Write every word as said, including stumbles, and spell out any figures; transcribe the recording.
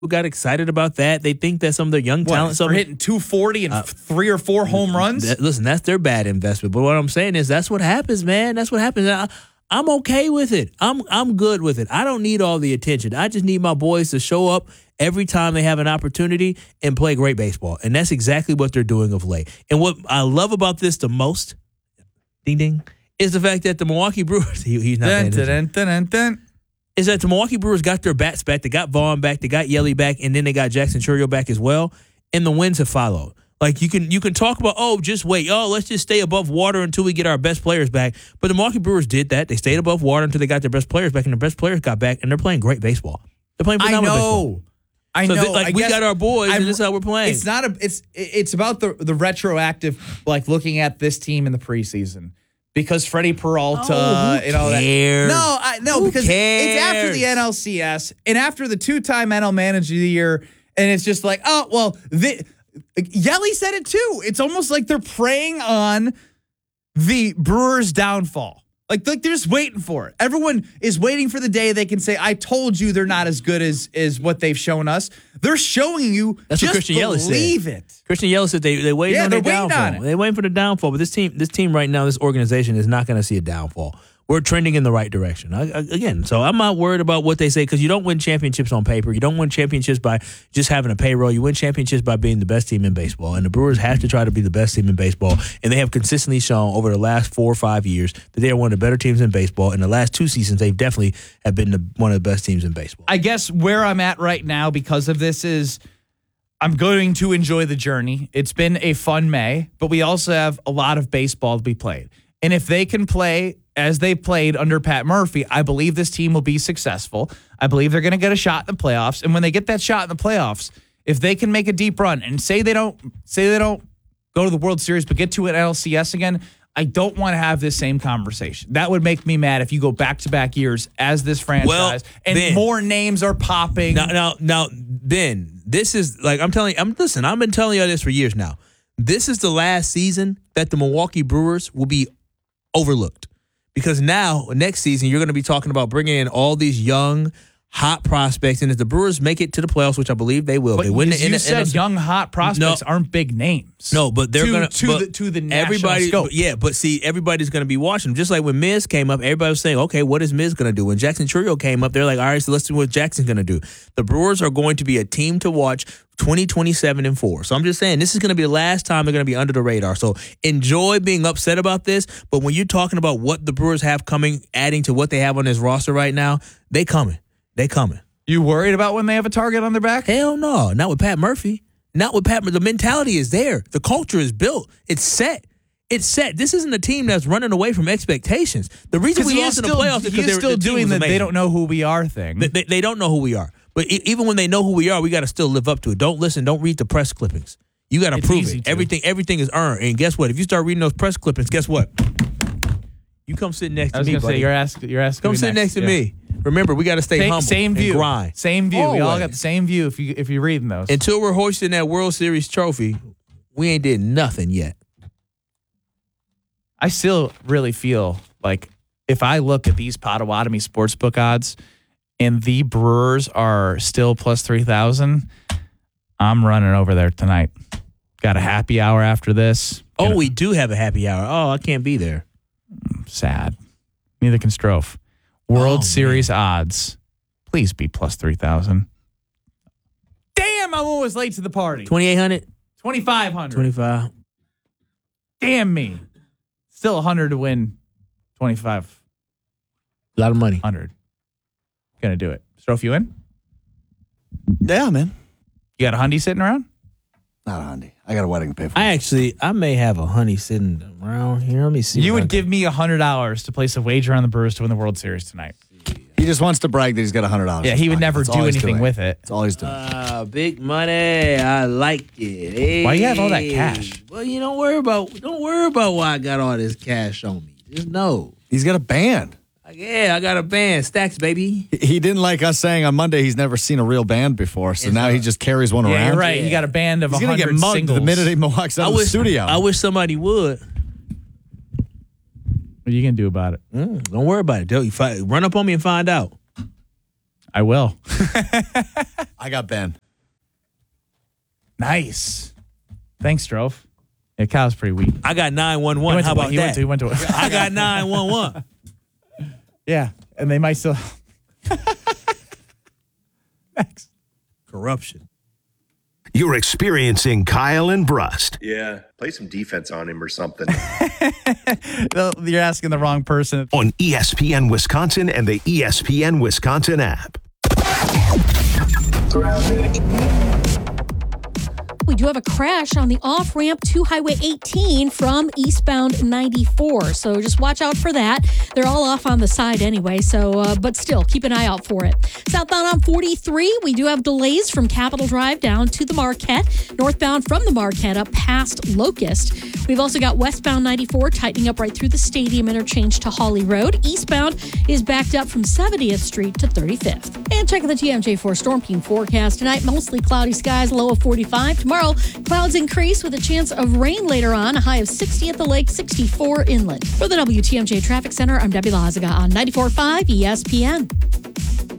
who got excited about that. They think that some of their young what, talent, for hitting two forty and uh, three or four home runs. That, listen, that's their bad investment. But what I'm saying is, that's what happens, man. That's what happens. I, I'm okay with it. I'm I'm good with it. I don't need all the attention. I just need my boys to show up every time they have an opportunity and play great baseball. And that's exactly what they're doing of late. And what I love about this the most, ding ding, is the fact that the Milwaukee Brewers, he, he's not dun, dun, dun, dun, dun, dun. is that the Milwaukee Brewers got their bats back. They got Vaughn back. They got Yelly back. And then they got Jackson Chourio back as well. And the wins have followed. Like, you can you can talk about, oh, just wait. Oh, let's just stay above water until we get our best players back. But the Milwaukee Brewers did that. They stayed above water until they got their best players back, and their best players got back, and they're playing great baseball. They're playing phenomenal I know. baseball. I so know. Th- like I we guess got our boys, I'm, and this is how we're playing. It's not a. It's it's about the the retroactive, like looking at this team in the preseason. Because Freddie Peralta, oh, who you know cares? that. No, I, no, who because cares? it's after the N L C S and after the two-time N L Manager of the Year, and it's just like, oh well, the, Yelly said it too. It's almost like they're preying on the Brewers' downfall. Like, like they're just waiting for it. Everyone is waiting for the day they can say, I told you they're not as good as, as what they've shown us. They're showing you. That's just what Christian Yelich said. Believe it. Christian Yelich said they, they're waiting yeah, on they're their waiting downfall. on it. They're waiting for the downfall. But this team, this team right now, this organization is not going to see a downfall. We're trending in the right direction. I, I, again, so I'm not worried about what they say, because you don't win championships on paper. You don't win championships by just having a payroll. You win championships by being the best team in baseball. And the Brewers have to try to be the best team in baseball. And they have consistently shown over the last four or five years that they are one of the better teams in baseball. In the last two seasons, they definitely have been the, one of the best teams in baseball. I guess where I'm at right now because of this is I'm going to enjoy the journey. It's been a fun May, but we also have a lot of baseball to be played. And if they can play as they played under Pat Murphy, I believe this team will be successful. I believe they're going to get a shot in the playoffs. And when they get that shot in the playoffs, if they can make a deep run and say they don't say they don't go to the World Series but get to an N L C S again, I don't want to have this same conversation. That would make me mad if you go back-to-back years as this franchise well, and Ben, more names are popping. Now, now, now, Ben, this is like I'm telling you. I'm listen. I've been telling you this for years now. This is the last season that the Milwaukee Brewers will be overlooked, because now next season you're going to be talking about bringing in all these young, hot prospects, and if the Brewers make it to the playoffs, which I believe they will, but they win you, the you N- said N F L. young, hot prospects no, aren't big names. No, but they're to, going to the to the national everybody, scope. Yeah, but see, everybody's going to be watching. Just like when Miz came up, everybody was saying, okay, what is Miz going to do? When Jackson Chourio came up, they're like, all right, so let's see what Jackson's going to do. The Brewers are going to be a team to watch twenty twenty-seven and four. So I'm just saying, this is going to be the last time they're going to be under the radar. So enjoy being upset about this, but when you're talking about what the Brewers have coming, adding to what they have on this roster right now, they coming. They coming. You worried about when they have a target on their back? Hell no. Not with Pat Murphy. Not with Pat. The mentality is there. The culture is built. It's set. It's set. This isn't a team that's running away from expectations. The reason we lost in the playoffs is because they're still the doing the they don't know who we are thing. They, they, they don't know who we are. But e- even when they know who we are, we got to still live up to it. Don't listen. Don't read the press clippings. You got to prove it. To. Everything everything is earned. And guess what? If you start reading those press clippings, guess what? You come sit next I was to me, gonna buddy. say, you're asking. You're asking. Come sit next, next to yeah. me. Remember, we got to stay same, humble same view. and grind. Same view. Always. We all got the same view. If you if you're reading those, until we're hoisting that World Series trophy, we ain't did nothing yet. I still really feel like if I look at these Potawatomi sportsbook odds and the Brewers are still plus three thousand, I'm running over there tonight. Got a happy hour after this. Oh, Gonna, we do have a happy hour. Oh, I can't be there. Sad. Neither can Strofe. World oh, Series man. odds. Please be plus three thousand. Damn, I'm always late to the party. twenty-eight hundred? twenty-five hundred. twenty-five. Damn me. Still one hundred to win twenty-five. A lot of money. one hundred. Gonna do it. Strofe, you in? Yeah, man. You got a hundy sitting around? Not a hundy. I got a wedding to pay for. I actually, I may have a honey sitting around here. Let me see. You would give me one hundred dollars to place a wager on the Brewers to win the World Series tonight. He just wants to brag that he's got one hundred dollars. Yeah, he would never do anything with it. That's all he's doing. Uh, big money. I like it. Hey. Why you have all that cash? Well, you don't worry about, don't worry about why I got all this cash on me. Just know. He's got a band. Yeah, I got a band. Stacks, baby. He didn't like us saying on Monday he's never seen a real band before, so now he just carries one Yeah, around. you're right. He got a band of He's one going to hundred get mugged singles. the minute he walks out I of wish, the studio. I wish somebody would. What are you going to do about it? Mm, don't worry about it. Don't you fi- run up on me and find out. I will. I got Ben. Nice. Thanks, Drove. Yeah, Kyle's pretty weak. I got nine one one. How to, about he that? Went to, he went to, I got nine one one. Yeah, and they might still. Next. Corruption. You're experiencing Kyle and Brust. Yeah, play some defense on him or something. You're asking the wrong person. On E S P N Wisconsin and the E S P N Wisconsin app. We do have a crash on the off-ramp to Highway eighteen from eastbound ninety-four. So just watch out for that. They're all off on the side anyway, so uh, but still, keep an eye out for it. Southbound on forty-three, we do have delays from Capitol Drive down to the Marquette. Northbound from the Marquette up past Locust. We've also got westbound ninety-four tightening up right through the Stadium interchange to Holly Road. Eastbound is backed up from seventieth Street to thirty-fifth. And checking the T M J four Storm Team forecast tonight. Mostly cloudy skies, low of forty-five. Tomorrow, clouds increase with a chance of rain later on. A high of sixty at the lake, sixty-four inland. For the W T M J Traffic Center, I'm Debbie Lazaga on ninety-four point five E S P N.